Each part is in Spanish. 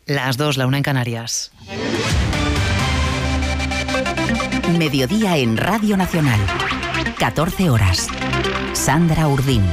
Las 2, la 1 en Canarias. Mediodía en Radio Nacional. 14 horas. Sandra Urdín.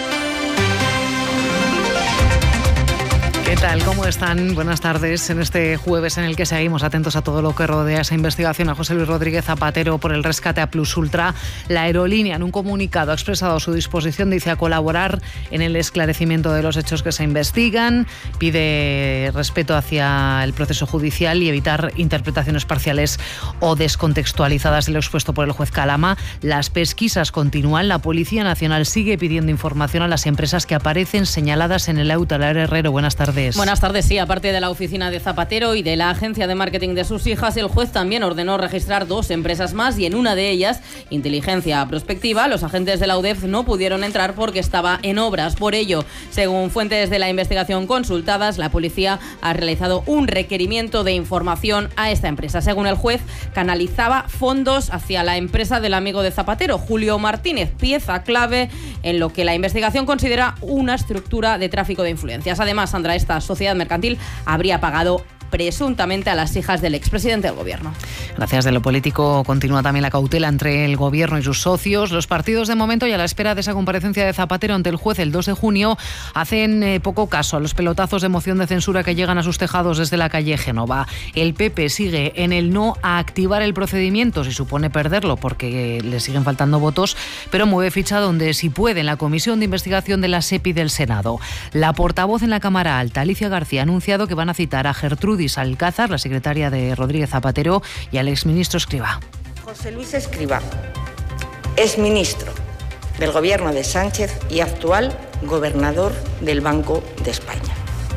¿Qué tal? ¿Cómo están? Buenas tardes en este jueves en el que seguimos atentos a todo lo que rodea esa investigación a José Luis Rodríguez Zapatero por el rescate a Plus Ultra. La aerolínea en un comunicado ha expresado su disposición, dice, a colaborar en el esclarecimiento de los hechos que se investigan, pide respeto hacia el proceso judicial y evitar interpretaciones parciales o descontextualizadas de lo expuesto por el juez Calama. Las pesquisas continúan. La Policía Nacional sigue pidiendo información a las empresas que aparecen señaladas en el auto. Lara Herrero, buenas tardes. Buenas tardes, sí. Aparte de la oficina de Zapatero y de la agencia de marketing de sus hijas, el juez también ordenó registrar 2 empresas más y en una de ellas, Inteligencia Prospectiva, los agentes de la UDEF no pudieron entrar porque estaba en obras. Por ello, según fuentes de la investigación consultadas, la policía ha realizado un requerimiento de información a esta empresa. Según el juez, canalizaba fondos hacia la empresa del amigo de Zapatero, Julio Martínez, pieza clave en lo que la investigación considera una estructura de tráfico de influencias. Además, Sandra, esta sociedad mercantil habría pagado presuntamente a las hijas del expresidente del Gobierno. Gracias. De lo político continúa también la cautela entre el Gobierno y sus socios. Los partidos, de momento, y a la espera de esa comparecencia de Zapatero ante el juez el 2 de junio, hacen poco caso a los pelotazos de moción de censura que llegan a sus tejados desde la calle Génova. El PP sigue en el no a activar el procedimiento, si supone perderlo porque le siguen faltando votos, pero mueve ficha donde, si puede, en la Comisión de Investigación de la SEPI del Senado. La portavoz en la Cámara Alta, Alicia García, ha anunciado que van a citar a Gertrudis Alcázar, la secretaria de Rodríguez Zapatero, y al exministro Escrivá. José Luis Escrivá es ministro del Gobierno de Sánchez y actual gobernador del Banco de España.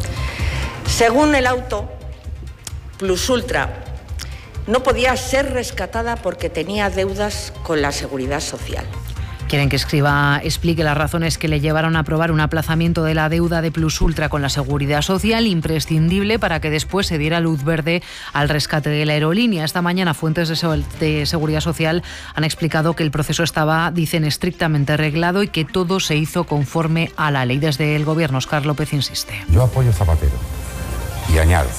Según el auto, Plus Ultra no podía ser rescatada porque tenía deudas con la Seguridad Social. Quieren que Escrivá explique las razones que le llevaron a aprobar un aplazamiento de la deuda de Plus Ultra con la Seguridad Social, imprescindible para que después se diera luz verde al rescate de la aerolínea. Esta mañana fuentes de Seguridad Social han explicado que el proceso estaba, dicen, estrictamente reglado y que todo se hizo conforme a la ley. Desde el Gobierno, Óscar López insiste. Yo apoyo a Zapatero y añado,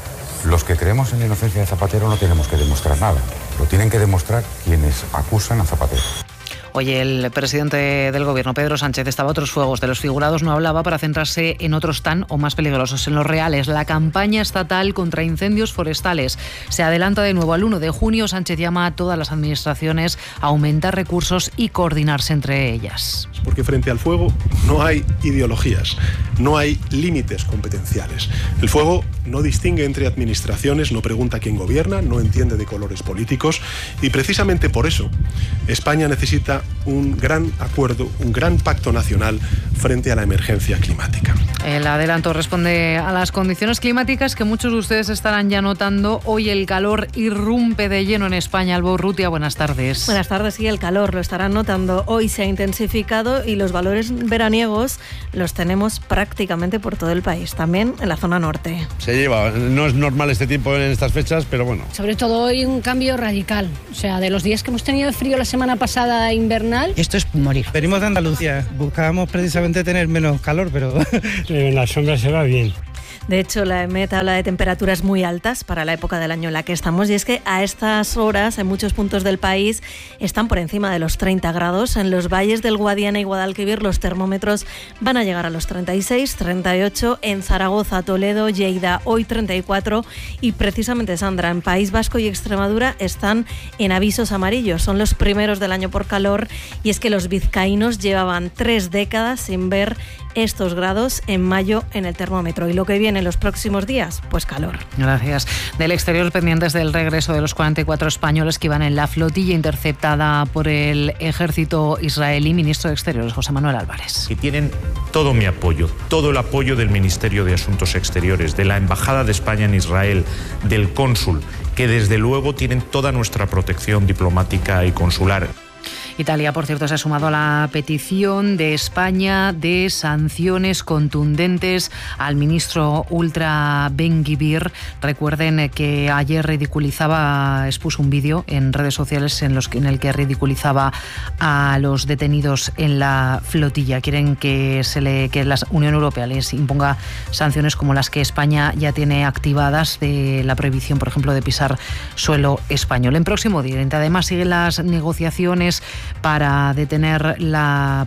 los que creemos en la inocencia de Zapatero no tenemos que demostrar nada, lo tienen que demostrar quienes acusan a Zapatero. Hoy el presidente del Gobierno, Pedro Sánchez, estaba a otros fuegos. De los figurados no hablaba para centrarse en otros tan o más peligrosos, en los reales. La campaña estatal contra incendios forestales se adelanta de nuevo al 1 de junio. Sánchez llama a todas las administraciones a aumentar recursos y coordinarse entre ellas. Porque frente al fuego no hay ideologías, no hay límites competenciales. El fuego no distingue entre administraciones, no pregunta quién gobierna, no entiende de colores políticos y precisamente por eso España necesita un gran acuerdo, un gran pacto nacional frente a la emergencia climática. El adelanto responde a las condiciones climáticas que muchos de ustedes estarán ya notando. Hoy el calor irrumpe de lleno en España. Alba Urrutia, buenas tardes. Buenas tardes, sí, el calor lo estarán notando. Hoy se ha intensificado y los valores veraniegos los tenemos prácticamente por todo el país, también en la zona norte. Se lleva, no es normal este tiempo en estas fechas, pero bueno. Sobre todo hoy un cambio radical, o sea, de los días que hemos tenido de frío la semana pasada invernal. Esto es morir. Venimos de Andalucía, buscábamos precisamente tener menos calor, pero en la sombra se va bien. De hecho, la EMET habla de temperaturas muy altas para la época del año en la que estamos, y es que a estas horas en muchos puntos del país están por encima de los 30 grados. En los valles del Guadiana y Guadalquivir los termómetros van a llegar a los 36, 38, en Zaragoza, Toledo, Lleida hoy 34 y precisamente, Sandra, en País Vasco y Extremadura están en avisos amarillos. Son los primeros del año por calor y es que los vizcaínos llevaban 3 décadas sin ver estos grados en mayo en el termómetro. Y lo que viene en los próximos días, pues calor. Gracias. Del exterior, pendientes del regreso de los 44 españoles que iban en la flotilla interceptada por el ejército israelí. Ministro de Exteriores, José Manuel Álvarez. Que tienen todo mi apoyo, todo el apoyo del Ministerio de Asuntos Exteriores, de la Embajada de España en Israel, del cónsul, que desde luego tienen toda nuestra protección diplomática y consular. Italia, por cierto, se ha sumado a la petición de España de sanciones contundentes al ministro ultra Ben-Gvir. Recuerden que ayer expuso un vídeo en redes sociales en el que ridiculizaba a los detenidos en la flotilla. Quieren que la Unión Europea les imponga sanciones como las que España ya tiene activadas, de la prohibición, por ejemplo, de pisar suelo español. En Próximo Oriente, además, siguen las negociaciones para detener la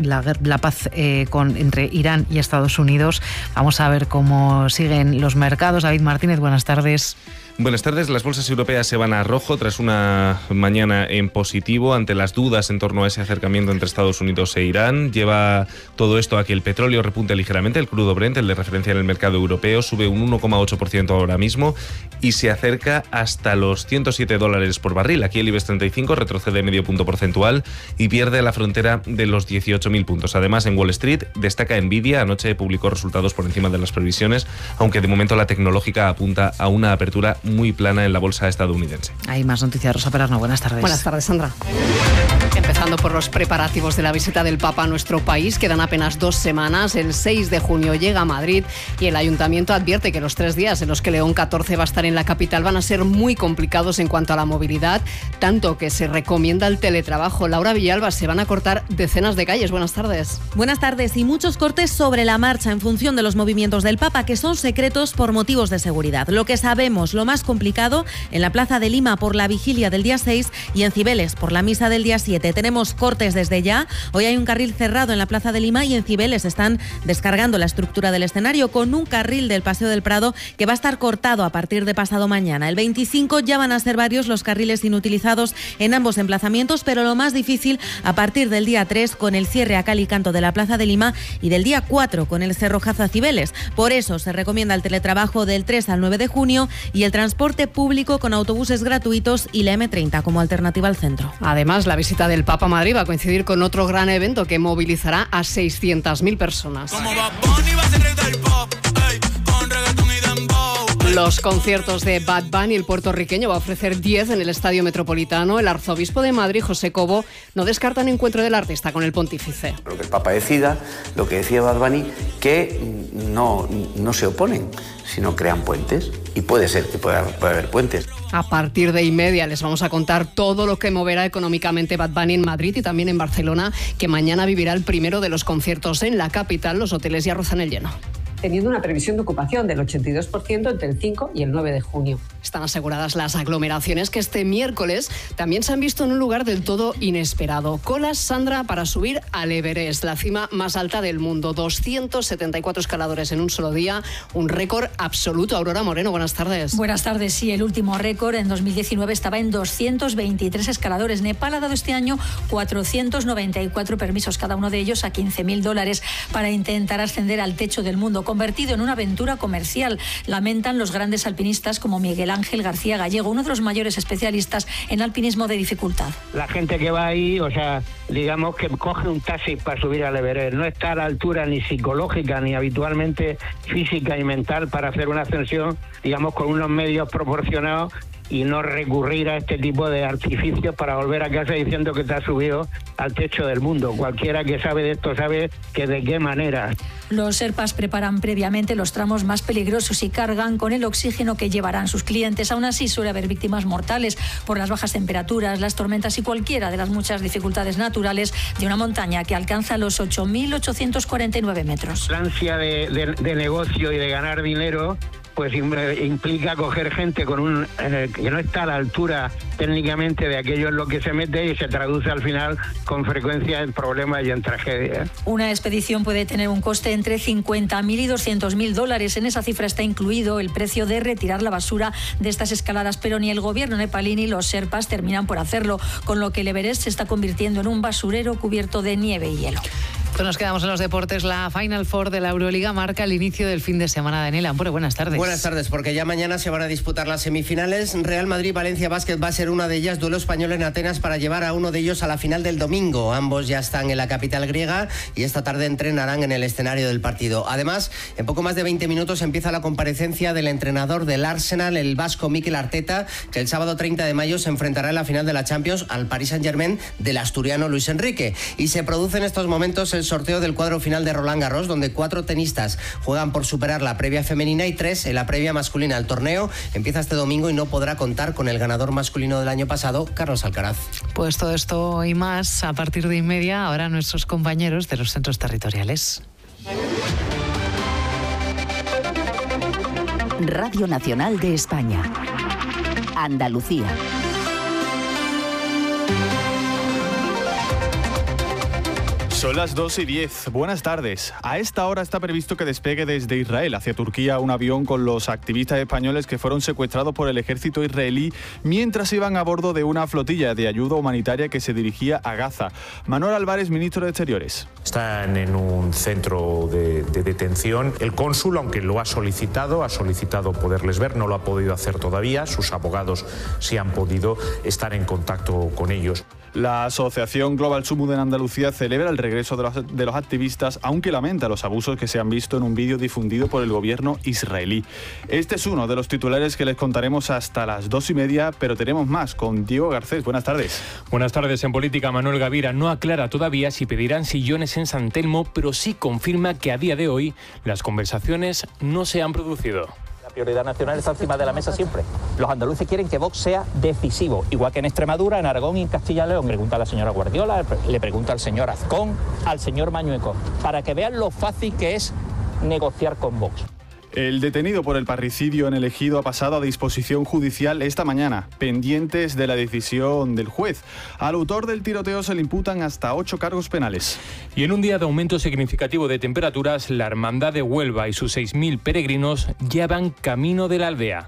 paz entre Irán y Estados Unidos. Vamos a ver cómo siguen los mercados. David Martínez, buenas tardes. Buenas tardes. Las bolsas europeas se van a rojo tras una mañana en positivo ante las dudas en torno a ese acercamiento entre Estados Unidos e Irán. Lleva todo esto a que el petróleo repunte ligeramente. El crudo Brent, el de referencia en el mercado europeo, sube un 1,8% ahora mismo y se acerca hasta los $107 por barril. Aquí el IBEX 35 retrocede medio punto porcentual y pierde la frontera de los 18.000 puntos. Además, en Wall Street destaca Nvidia. Anoche publicó resultados por encima de las previsiones, aunque de momento la tecnológica apunta a una apertura muy plana en la bolsa estadounidense. Hay más noticias. Rosa Perarno, buenas tardes. Buenas tardes, Sandra. Empezando por los preparativos de la visita del Papa a nuestro país, quedan apenas 2 semanas. El 6 de junio llega a Madrid y el Ayuntamiento advierte que los 3 días en los que León XIV va a estar en la capital van a ser muy complicados en cuanto a la movilidad, tanto que se recomienda el teletrabajo. Laura Villalba, se van a cortar decenas de calles. Buenas tardes. Buenas tardes, y muchos cortes sobre la marcha en función de los movimientos del Papa, que son secretos por motivos de seguridad. Lo que sabemos, lo más complicado, en la Plaza de Lima por la vigilia del día 6 y en Cibeles por la misa del día 7. Tenemos cortes desde ya. Hoy hay un carril cerrado en la Plaza de Lima y en Cibeles están descargando la estructura del escenario con un carril del Paseo del Prado que va a estar cortado a partir de pasado mañana. El 25 ya van a ser varios los carriles inutilizados en ambos emplazamientos, pero lo más difícil a partir del día 3 con el cierre a cal y canto de la Plaza de Lima y del día 4 con el cerrojazo a Cibeles. Por eso se recomienda el teletrabajo del 3 al 9 de junio y el transporte público con autobuses gratuitos y la M30 como alternativa al centro. Además, la visita del Papa a Madrid va a coincidir con otro gran evento que movilizará a 600.000 personas. Los conciertos de Bad Bunny, el puertorriqueño, va a ofrecer 10 en el Estadio Metropolitano. El arzobispo de Madrid, José Cobo, no descarta un encuentro del artista con el pontífice. Lo que el Papa decida, lo que decía Bad Bunny, que no se oponen, sino crean puentes. Y puede ser que pueda haber puentes. A partir de 1:30 les vamos a contar todo lo que moverá económicamente Bad Bunny en Madrid y también en Barcelona, que mañana vivirá el primero de los conciertos en la capital. Los hoteles ya rozan el lleno. Teniendo una previsión de ocupación del 82% entre el 5 y el 9 de junio. Están aseguradas las aglomeraciones que este miércoles también se han visto en un lugar del todo inesperado. Colas, Sandra, para subir al Everest, la cima más alta del mundo. 274 escaladores en un solo día, un récord absoluto. Aurora Moreno, buenas tardes. Buenas tardes. Sí, el último récord en 2019 estaba en 223 escaladores. Nepal ha dado este año 494 permisos, cada uno de ellos a $15.000 para intentar ascender al techo del mundo, convertido en una aventura comercial. Lamentan los grandes alpinistas como Miguel Ángel García Gallego, uno de los mayores especialistas en alpinismo de dificultad. La gente que va ahí, digamos que coge un taxi para subir al Everest, no está a la altura ni psicológica ni habitualmente física y mental para hacer una ascensión, digamos, con unos medios proporcionados y no recurrir a este tipo de artificios para volver a casa diciendo que te has subido al techo del mundo. Cualquiera que sabe de esto sabe que de qué manera. Los Sherpas preparan previamente los tramos más peligrosos y cargan con el oxígeno que llevarán sus clientes. Aún así suele haber víctimas mortales por las bajas temperaturas, las tormentas y cualquiera de las muchas dificultades naturales de una montaña que alcanza los 8.849 metros. La ansia de negocio y de ganar dinero pues implica coger gente con que no está a la altura técnicamente de aquello en lo que se mete y se traduce al final con frecuencia en problemas y en tragedias. Una expedición puede tener un coste entre $50.000 y $200.000. En esa cifra está incluido el precio de retirar la basura de estas escaladas, pero ni el gobierno nepalí ni los Sherpas terminan por hacerlo, con lo que el Everest se está convirtiendo en un basurero cubierto de nieve y hielo. Pues nos quedamos en los deportes. La Final Four de la Euroliga marca el inicio del fin de semana. Daniel Ampure, buenas tardes. Buenas tardes, porque ya mañana se van a disputar las semifinales. Real Madrid-Valencia Basket va a ser una de ellas, duelo español en Atenas para llevar a uno de ellos a la final del domingo. Ambos ya están en la capital griega y esta tarde entrenarán en el escenario del partido. Además, en poco más de 20 minutos empieza la comparecencia del entrenador del Arsenal, el vasco Mikel Arteta, que el sábado 30 de mayo se enfrentará en la final de la Champions al Paris Saint-Germain del asturiano Luis Enrique. Y se produce en estos momentos el sorteo del cuadro final de Roland Garros, donde 4 tenistas juegan por superar la previa femenina y 3 en la previa masculina. El torneo empieza este domingo y no podrá contar con el ganador masculino del año pasado, Carlos Alcaraz. Pues todo esto y más a partir de 1:30, ahora nuestros compañeros de los centros territoriales. Radio Nacional de España. Andalucía. Son las 2:10. Buenas tardes. A esta hora está previsto que despegue desde Israel hacia Turquía un avión con los activistas españoles que fueron secuestrados por el ejército israelí mientras iban a bordo de una flotilla de ayuda humanitaria que se dirigía a Gaza. Manuel Álvarez, ministro de Exteriores. Están en un centro de detención. El cónsul, aunque lo ha solicitado poderles ver, no lo ha podido hacer todavía. Sus abogados sí han podido estar en contacto con ellos. La asociación Global Sumud en Andalucía celebra el regreso de los activistas, aunque lamenta los abusos que se han visto en un vídeo difundido por el gobierno israelí. Este es uno de los titulares que les contaremos hasta las 2:30, pero tenemos más con Diego Garcés. Buenas tardes. Buenas tardes. En política, Manuel Gavira no aclara todavía si pedirán sillones en San Telmo, pero sí confirma que a día de hoy las conversaciones no se han producido. La prioridad nacional está encima de la mesa siempre. Los andaluces quieren que Vox sea decisivo, igual que en Extremadura, en Aragón y en Castilla y León. Pregunta a la señora Guardiola, le pregunta al señor Azcón, al señor Mañueco, para que vean lo fácil que es negociar con Vox. El detenido por el parricidio en el Ejido ha pasado a disposición judicial esta mañana, pendientes de la decisión del juez. Al autor del tiroteo se le imputan hasta 8 cargos penales. Y en un día de aumento significativo de temperaturas, la Hermandad de Huelva y sus 6.000 peregrinos ya van camino de la aldea.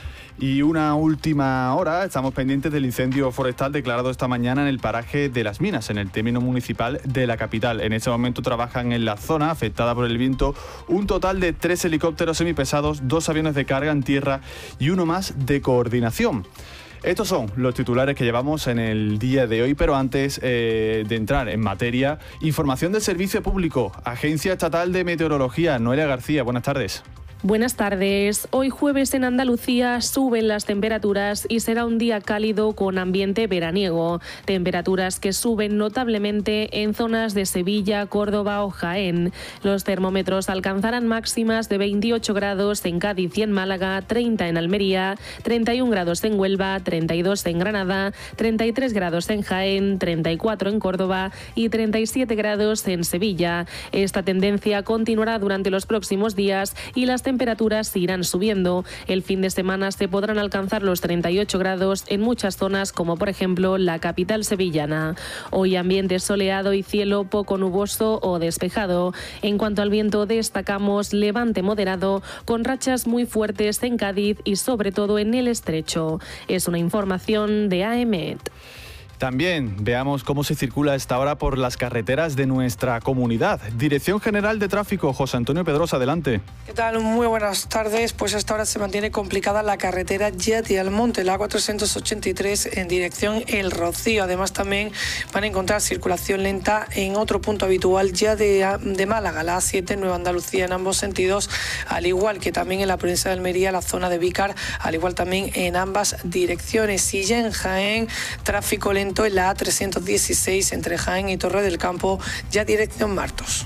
Y una última hora, estamos pendientes del incendio forestal declarado esta mañana en el paraje de Las Minas, en el término municipal de la capital. En este momento trabajan en la zona afectada por el viento un total de 3 helicópteros semipesados, 2 aviones de carga en tierra y uno más de coordinación. Estos son los titulares que llevamos en el día de hoy, pero antes de entrar en materia, información del Servicio Público, Agencia Estatal de Meteorología. Noelia García, buenas tardes. Buenas tardes. Hoy jueves en Andalucía suben las temperaturas y será un día cálido con ambiente veraniego. Temperaturas que suben notablemente en zonas de Sevilla, Córdoba o Jaén. Los termómetros alcanzarán máximas de 28 grados en Cádiz y en Málaga, 30 en Almería, 31 grados en Huelva, 32 en Granada, 33 grados en Jaén, 34 en Córdoba y 37 grados en Sevilla. Esta tendencia continuará durante los próximos días y las temperaturas irán subiendo. El fin de semana se podrán alcanzar los 38 grados en muchas zonas, como por ejemplo la capital sevillana. Hoy ambiente soleado y cielo poco nuboso o despejado. En cuanto al viento, destacamos levante moderado con rachas muy fuertes en Cádiz y sobre todo en el Estrecho. Es una información de AEMET. También veamos cómo se circula a esta hora por las carreteras de nuestra comunidad. Dirección General de Tráfico, José Antonio Pedrosa, adelante. ¿Qué tal? Muy buenas tardes. Pues hasta ahora se mantiene complicada la carretera Yati-Almonte, la A483 en dirección El Rocío. Además también van a encontrar circulación lenta en otro punto habitual ya de Málaga, la A7 Nueva Andalucía en ambos sentidos, al igual que también en la provincia de Almería, la zona de Vícar, al igual también en ambas direcciones. Y ya en Jaén, tráfico lento en la A316 entre Jaén y Torre del Campo, ya dirección Martos.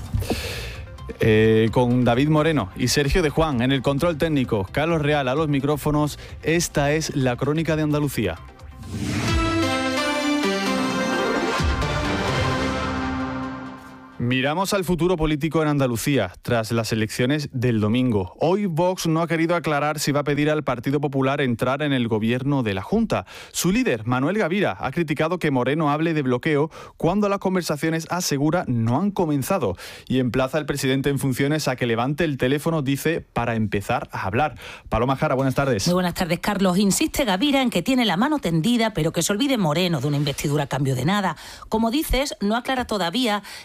Con David Moreno y Sergio de Juan en el control técnico, Carlos Real a los micrófonos, esta es la Crónica de Andalucía. Miramos al futuro político en Andalucía tras las elecciones del domingo. Hoy Vox no ha querido aclarar si va a pedir al Partido Popular entrar en el gobierno de la Junta. Su líder, Manuel Gavira, ha criticado que Moreno hable de bloqueo cuando las conversaciones, asegura, no han comenzado y emplaza al presidente en funciones a que levante el teléfono, dice, para empezar a hablar. Paloma Jara, buenas tardes. Muy buenas tardes, Carlos. Insiste Gavira en que tiene la mano tendida, pero que se olvide Moreno de una investidura a cambio de nada. Como dices, no aclara todavía si pedirá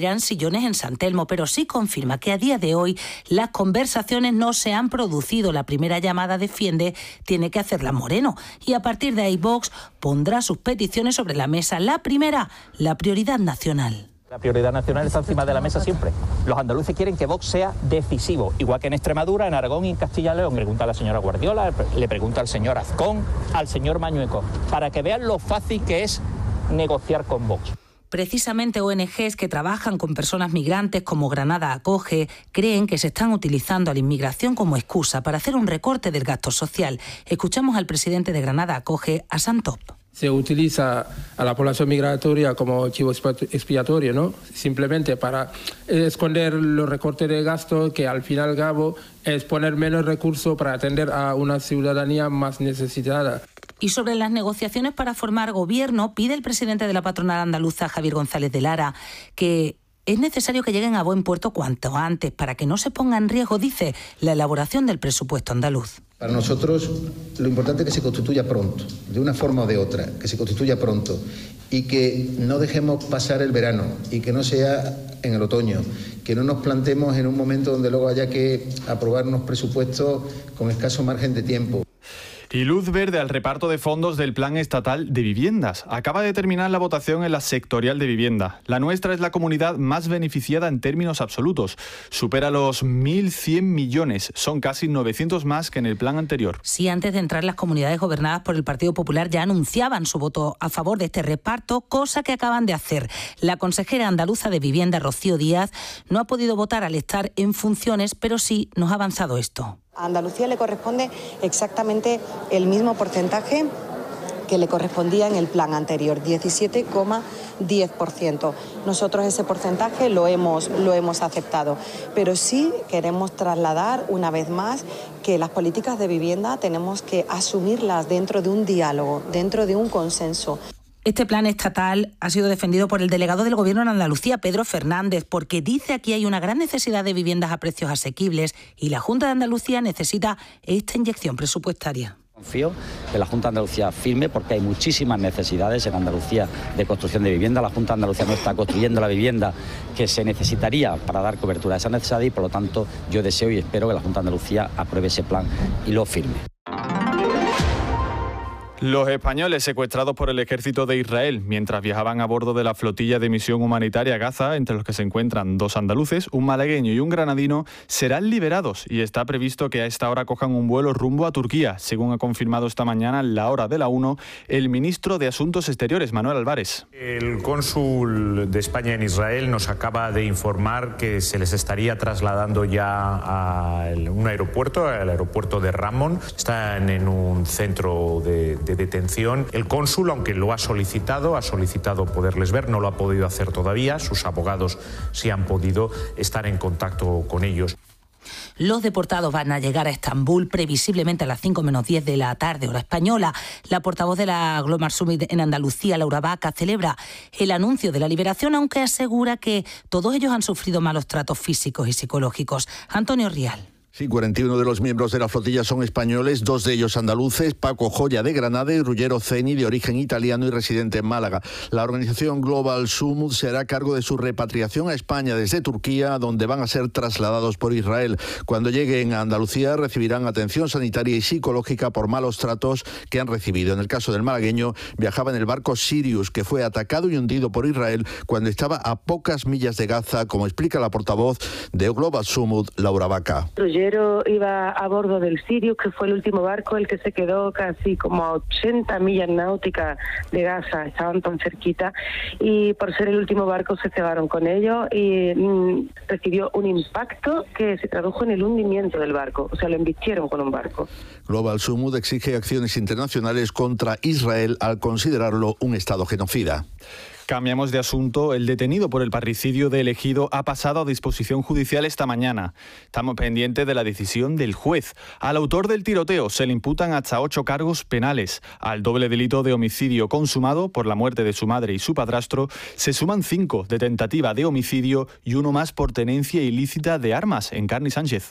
pedirían sillones en San Telmo, pero sí confirma que a día de hoy las conversaciones no se han producido. La primera llamada, defiende, tiene que hacerla Moreno y a partir de ahí Vox pondrá sus peticiones sobre la mesa. La primera, la prioridad nacional. La prioridad nacional está encima de la mesa siempre. Los andaluces quieren que Vox sea decisivo, igual que en Extremadura, en Aragón y en Castilla y León. Pregunta a la señora Guardiola, le pregunta al señor Azcón, al señor Mañueco, para que vean lo fácil que es negociar con Vox. Precisamente ONGs que trabajan con personas migrantes como Granada Acoge creen que se están utilizando a la inmigración como excusa para hacer un recorte del gasto social. Escuchamos al presidente de Granada Acoge, a Santop. Se utiliza a la población migratoria como chivo expiatorio, ¿no? Simplemente para esconder los recortes de gasto, que al fin y al cabo es poner menos recursos para atender a una ciudadanía más necesitada. Y sobre las negociaciones para formar gobierno, pide el presidente de la patronal andaluza, Javier González de Lara, que es necesario que lleguen a buen puerto cuanto antes para que no se ponga en riesgo, dice, la elaboración del presupuesto andaluz. Para nosotros lo importante es que se constituya pronto, de una forma o de otra, que se constituya pronto y que no dejemos pasar el verano y que no sea en el otoño, que no nos plantemos en un momento donde luego haya que aprobar unos presupuestos con escaso margen de tiempo. Y luz verde al reparto de fondos del Plan Estatal de Viviendas. Acaba de terminar la votación en la sectorial de vivienda. La nuestra es la comunidad más beneficiada en términos absolutos. Supera los 1.100 millones. Son casi 900 más que en el plan anterior. Sí, antes de entrar, las comunidades gobernadas por el Partido Popular ya anunciaban su voto a favor de este reparto, cosa que acaban de hacer. La consejera andaluza de Vivienda, Rocío Díaz, no ha podido votar al estar en funciones, pero sí nos ha avanzado esto. A Andalucía le corresponde exactamente el mismo porcentaje que le correspondía en el plan anterior, 17,10%. Nosotros ese porcentaje lo hemos aceptado, pero sí queremos trasladar una vez más que las políticas de vivienda tenemos que asumirlas dentro de un diálogo, dentro de un consenso. Este plan estatal ha sido defendido por el delegado del Gobierno en Andalucía, Pedro Fernández, porque dice aquí hay una gran necesidad de viviendas a precios asequibles y la Junta de Andalucía necesita esta inyección presupuestaria. Confío que la Junta de Andalucía firme porque hay muchísimas necesidades en Andalucía de construcción de vivienda. La Junta de Andalucía no está construyendo la vivienda que se necesitaría para dar cobertura a esa necesidad y por lo tanto yo deseo y espero que la Junta de Andalucía apruebe ese plan y lo firme. Los españoles secuestrados por el ejército de Israel mientras viajaban a bordo de la flotilla de misión humanitaria Gaza, entre los que se encuentran 2 andaluces, un malagueño y un granadino, serán liberados y está previsto que a esta hora cojan un vuelo rumbo a Turquía, según ha confirmado esta mañana en la hora de la 1 el ministro de Asuntos Exteriores, Manuel Álvarez. El cónsul de España en Israel nos acaba de informar que se les estaría trasladando ya a un aeropuerto, al aeropuerto de Ramón. Están en un centro de detención. El cónsul, aunque lo ha solicitado poderles ver, no lo ha podido hacer todavía. Sus abogados sí han podido estar en contacto con ellos. Los deportados van a llegar a Estambul previsiblemente a las 5 menos 10 de la tarde, hora española. La portavoz de la Global Summit en Andalucía, Laura Vaca, celebra el anuncio de la liberación, aunque asegura que todos ellos han sufrido malos tratos físicos y psicológicos. Antonio Rial. Sí, 41 de los miembros de la flotilla son españoles, 2 de ellos andaluces, Paco Joya de Granada y Ruggero Ceni, de origen italiano y residente en Málaga. La organización Global Summit se hará cargo de su repatriación a España desde Turquía, donde van a ser trasladados por Israel. Cuando lleguen a Andalucía recibirán atención sanitaria y psicológica por malos tratos que han recibido. En el caso del malagueño, viajaba en el barco Sirius, que fue atacado y hundido por Israel cuando estaba a pocas millas de Gaza, como explica la portavoz de Global Summit, Laura Vaca. Iba a bordo del Sirius, que fue el último barco, el que se quedó casi como a 80 millas náuticas de Gaza, estaban tan cerquita, y por ser el último barco se cebaron con ellos y recibió un impacto que se tradujo en el hundimiento del barco, o sea, lo embistieron con un barco. Global Summit exige acciones internacionales contra Israel al considerarlo un estado genocida. Cambiamos de asunto. El detenido por el parricidio de Ejido ha pasado a disposición judicial esta mañana. Estamos pendientes de la decisión del juez. Al autor del tiroteo se le imputan hasta 8 cargos penales. Al doble delito de homicidio consumado por la muerte de su madre y su padrastro se suman 5 de tentativa de homicidio y 1 más por tenencia ilícita de armas. Encarni Sánchez.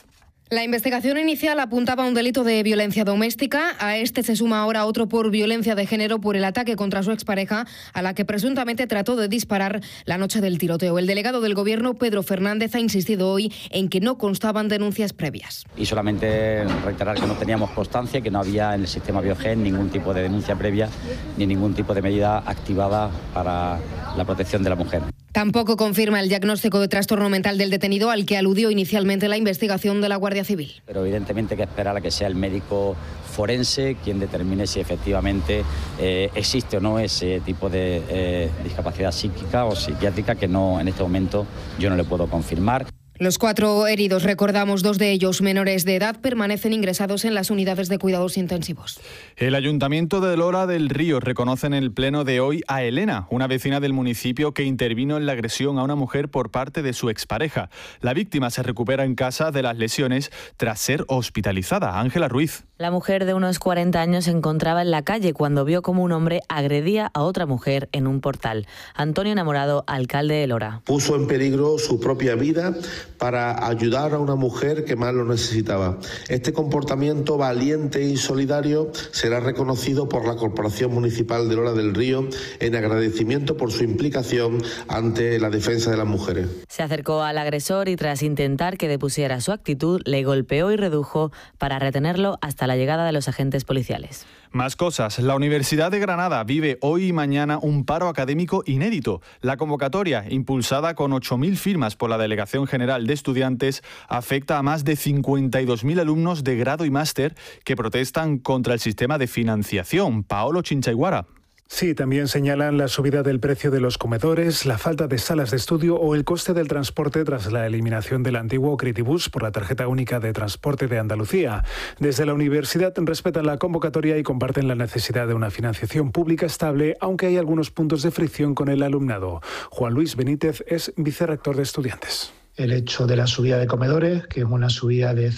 La investigación inicial apuntaba a un delito de violencia doméstica. A este se suma ahora otro por violencia de género por el ataque contra su expareja, a la que presuntamente trató de disparar la noche del tiroteo. El delegado del Gobierno, Pedro Fernández, ha insistido hoy en que no constaban denuncias previas. Y solamente reiterar que no teníamos constancia, que no había en el sistema Biogen ningún tipo de denuncia previa ni ningún tipo de medida activada para la protección de la mujer. Tampoco confirma el diagnóstico de trastorno mental del detenido al que aludió inicialmente la investigación de la Guardia Civil. Pero evidentemente hay que esperar a que sea el médico forense quien determine si efectivamente existe o no ese tipo de discapacidad psíquica o psiquiátrica, que no, en este momento yo no le puedo confirmar. Los 4 heridos, recordamos, 2 de ellos menores de edad, permanecen ingresados en las unidades de cuidados intensivos. El Ayuntamiento de Lora del Río reconoce en el pleno de hoy a Elena, una vecina del municipio que intervino en la agresión a una mujer por parte de su expareja. La víctima se recupera en casa de las lesiones tras ser hospitalizada. Ángela Ruiz. La mujer de unos 40 años se encontraba en la calle cuando vio cómo un hombre agredía a otra mujer en un portal. Antonio Enamorado, alcalde de Lora. Puso en peligro su propia vida para ayudar a una mujer que más lo necesitaba. Este comportamiento valiente y solidario será reconocido por la Corporación Municipal de Lora del Río en agradecimiento por su implicación ante la defensa de las mujeres. Se acercó al agresor y tras intentar que depusiera su actitud, le golpeó y redujo para retenerlo hasta la llegada de los agentes policiales. Más cosas. La Universidad de Granada vive hoy y mañana un paro académico inédito. La convocatoria, impulsada con 8.000 firmas por la Delegación General de Estudiantes, afecta a más de 52.000 alumnos de grado y máster que protestan contra el sistema de financiación. Paolo Chinchaiguara. Sí, también señalan la subida del precio de los comedores, la falta de salas de estudio o el coste del transporte tras la eliminación del antiguo Critibus por la tarjeta única de transporte de Andalucía. Desde la universidad respetan la convocatoria y comparten la necesidad de una financiación pública estable, aunque hay algunos puntos de fricción con el alumnado. Juan Luis Benítez es vicerrector de Estudiantes. El hecho de la subida de comedores, que es una subida de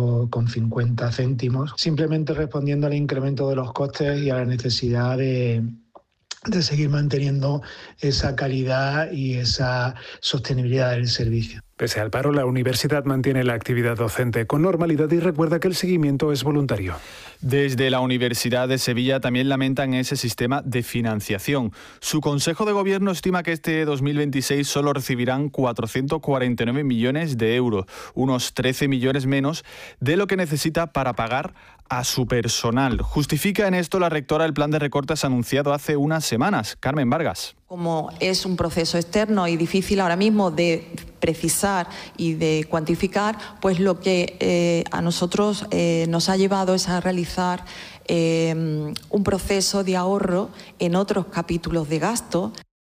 0,50 céntimos, simplemente respondiendo al incremento de los costes y a la necesidad de seguir manteniendo esa calidad y esa sostenibilidad del servicio. Pese al paro, la universidad mantiene la actividad docente con normalidad y recuerda que el seguimiento es voluntario. Desde la Universidad de Sevilla también lamentan ese sistema de financiación. Su Consejo de Gobierno estima que este 2026 solo recibirán 449 millones de euros, unos 13 millones menos de lo que necesita para pagar a su personal. Justifica en esto la rectora el plan de recortes anunciado hace unas semanas. Carmen Vargas. Como es un proceso externo y difícil ahora mismo de precisar y de cuantificar, pues lo que a nosotros nos ha llevado es a realizar un proceso de ahorro en otros capítulos de gasto.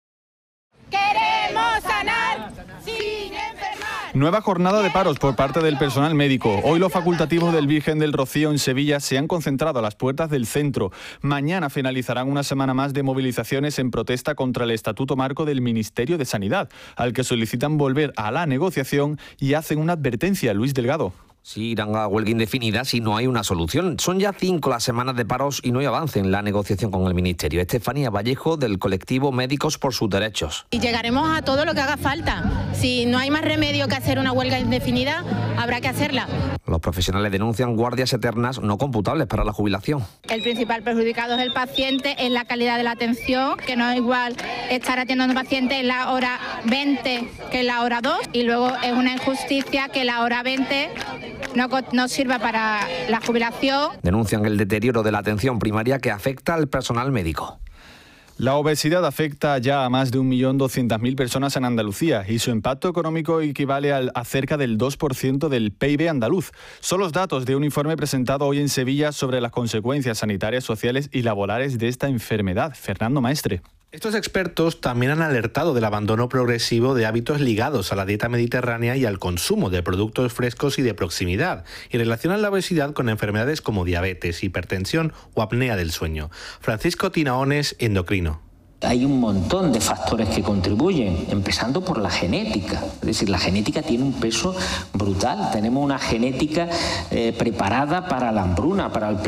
¡Queremos sanar sin enfermar! Nueva jornada de paros por parte del personal médico. Hoy los facultativos del Virgen del Rocío en Sevilla se han concentrado a las puertas del centro. Mañana finalizarán una semana más de movilizaciones en protesta contra el Estatuto Marco del Ministerio de Sanidad, al que solicitan volver a la negociación y hacen una advertencia. Luis Delgado. Sí, irán a huelga indefinida si no hay una solución. Son ya 5 las semanas de paros y no hay avance en la negociación con el Ministerio. Estefanía Vallejo, del colectivo Médicos por sus Derechos. Y llegaremos a todo lo que haga falta. Si no hay más remedio que hacer una huelga indefinida, habrá que hacerla. Los profesionales denuncian guardias eternas no computables para la jubilación. El principal perjudicado es el paciente, en la calidad de la atención, que no es igual estar atendiendo a un paciente en la hora 20 que en la hora 2, y luego es una injusticia que la hora 20 no sirva para la jubilación. Denuncian el deterioro de la atención primaria que afecta al personal médico. La obesidad afecta ya a más de 1.200.000 personas en Andalucía y su impacto económico equivale a cerca del 2% del PIB andaluz. Son los datos de un informe presentado hoy en Sevilla sobre las consecuencias sanitarias, sociales y laborales de esta enfermedad. Fernando Maestre. Estos expertos también han alertado del abandono progresivo de hábitos ligados a la dieta mediterránea y al consumo de productos frescos y de proximidad, y relacionan la obesidad con enfermedades como diabetes, hipertensión o apnea del sueño. Francisco Tinaones, endocrino. Hay un montón de factores que contribuyen, empezando por la genética. Es decir, la genética tiene un peso brutal. Tenemos una genética preparada para la hambruna, para el